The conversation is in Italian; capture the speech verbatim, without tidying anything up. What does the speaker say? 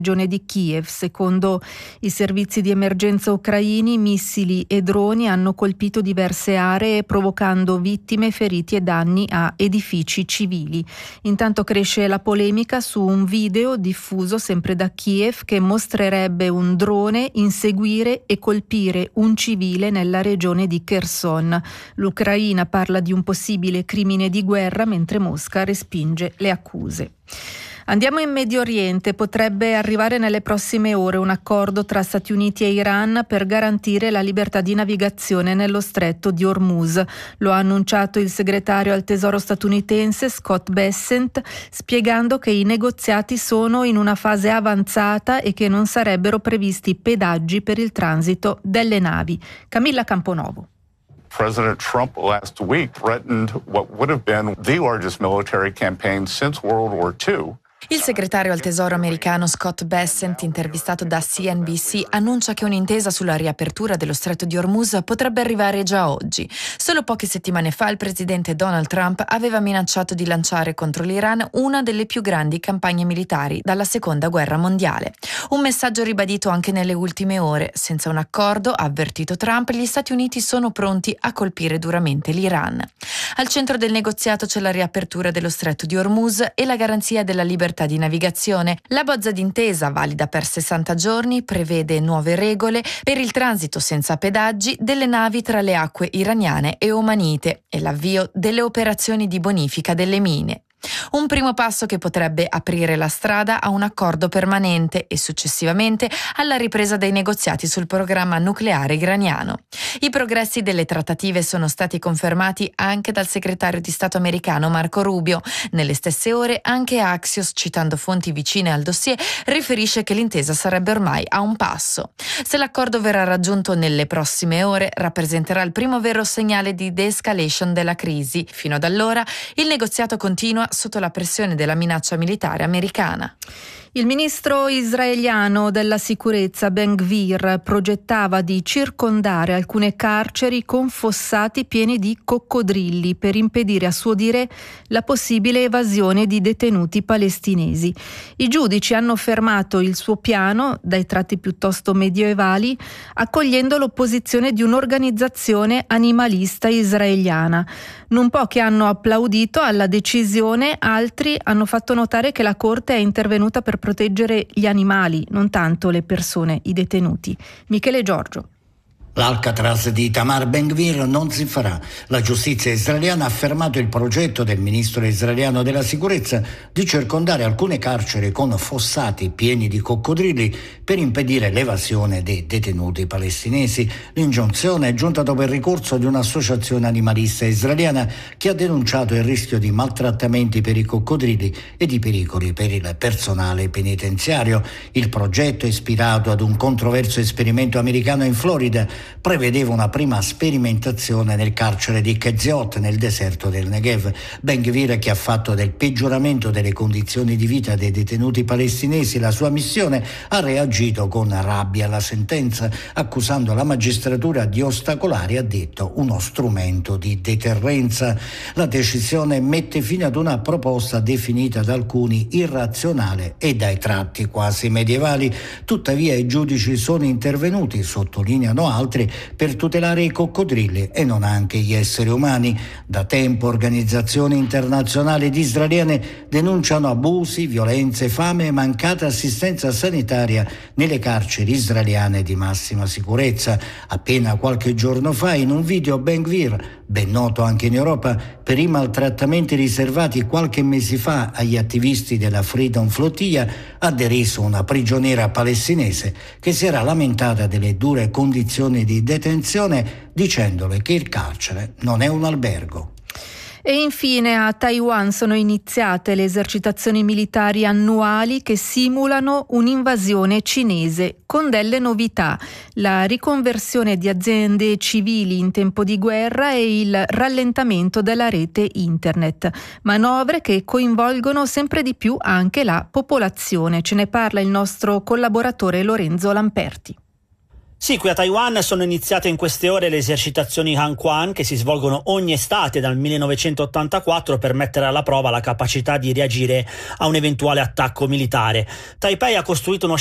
regione di Kiev. Secondo i servizi di emergenza ucraini, missili e droni hanno colpito diverse aree, provocando vittime, feriti e danni a edifici civili. Intanto cresce la polemica su un video diffuso sempre da Kiev che mostrerebbe un drone inseguire e colpire un civile nella regione di Kherson. L'Ucraina parla di un possibile crimine di guerra, mentre Mosca respinge le accuse. Andiamo in Medio Oriente. Potrebbe arrivare nelle prossime ore un accordo tra Stati Uniti e Iran per garantire la libertà di navigazione nello stretto di Hormuz. Lo ha annunciato il segretario al Tesoro statunitense Scott Bessent, spiegando che i negoziati sono in una fase avanzata e che non sarebbero previsti pedaggi per il transito delle navi. Camilla Camponovo. President Trump last week threatened what would have been the largest military campaign since World War Two. Il segretario al Tesoro americano Scott Bessent, intervistato da C N B C, annuncia che un'intesa sulla riapertura dello stretto di Hormuz potrebbe arrivare già oggi. Solo poche settimane fa il presidente Donald Trump aveva minacciato di lanciare contro l'Iran una delle più grandi campagne militari dalla seconda guerra mondiale. Un messaggio ribadito anche nelle ultime ore. Senza un accordo, ha avvertito Trump, gli Stati Uniti sono pronti a colpire duramente l'Iran. Al centro del negoziato c'è la riapertura dello stretto di Hormuz e la garanzia della libertà di navigazione. La bozza d'intesa, valida per sessanta giorni, prevede nuove regole per il transito senza pedaggi delle navi tra le acque iraniane e omanite e l'avvio delle operazioni di bonifica delle mine. Un primo passo che potrebbe aprire la strada a un accordo permanente e successivamente alla ripresa dei negoziati sul programma nucleare iraniano. I progressi delle trattative sono stati confermati anche dal segretario di Stato americano Marco Rubio. Nelle stesse ore anche Axios, citando fonti vicine al dossier, riferisce che l'intesa sarebbe ormai a un passo. Se l'accordo verrà raggiunto nelle prossime ore, rappresenterà il primo vero segnale di de-escalation della crisi. Fino ad allora il negoziato continua sotto la pressione della minaccia militare americana. Il ministro israeliano della sicurezza Ben-Gvir progettava di circondare alcune carceri con fossati pieni di coccodrilli per impedire, a suo dire, la possibile evasione di detenuti palestinesi. I giudici hanno fermato il suo piano, dai tratti piuttosto medievali, accogliendo l'opposizione di un'organizzazione animalista israeliana. Non pochi hanno applaudito alla decisione, altri hanno fatto notare che la Corte è intervenuta per proteggere gli animali, non tanto le persone, i detenuti. Michele Giorgio. L'Alcatraz di Itamar Ben-Gvir non si farà. La giustizia israeliana ha fermato il progetto del ministro israeliano della sicurezza di circondare alcune carceri con fossati pieni di coccodrilli per impedire l'evasione dei detenuti palestinesi. L'ingiunzione è giunta dopo il ricorso di un'associazione animalista israeliana che ha denunciato il rischio di maltrattamenti per i coccodrilli e di pericoli per il personale penitenziario. Il progetto, ispirato ad un controverso esperimento americano in Florida, prevedeva una prima sperimentazione nel carcere di Keziot nel deserto del Negev. Ben-Gvir, che ha fatto del peggioramento delle condizioni di vita dei detenuti palestinesi la sua missione, ha reagito con rabbia alla sentenza, accusando la magistratura di ostacolare, ha detto, uno strumento di deterrenza. La decisione mette fine ad una proposta definita da alcuni irrazionale e dai tratti quasi medievali. Tuttavia i giudici sono intervenuti, sottolineano altri, per tutelare i coccodrilli e non anche gli esseri umani. Da tempo organizzazioni internazionali ed israeliane denunciano abusi, violenze, fame e mancata assistenza sanitaria nelle carceri israeliane di massima sicurezza. Appena qualche giorno fa, in un video, Ben-Gvir, ben noto anche in Europa per i maltrattamenti riservati qualche mese fa agli attivisti della Freedom Flotilla, ha deriso una prigioniera palestinese che si era lamentata delle dure condizioni di detenzione, dicendole che il carcere non è un albergo. E infine a Taiwan sono iniziate le esercitazioni militari annuali che simulano un'invasione cinese, con delle novità: la riconversione di aziende civili in tempo di guerra e il rallentamento della rete internet. Manovre che coinvolgono sempre di più anche la popolazione. Ce ne parla il nostro collaboratore Lorenzo Lamperti. Sì, qui a Taiwan sono iniziate in queste ore le esercitazioni Hanquan che si svolgono ogni estate dal millenovecentottantaquattro per mettere alla prova la capacità di reagire a un eventuale attacco militare. Taipei ha costruito uno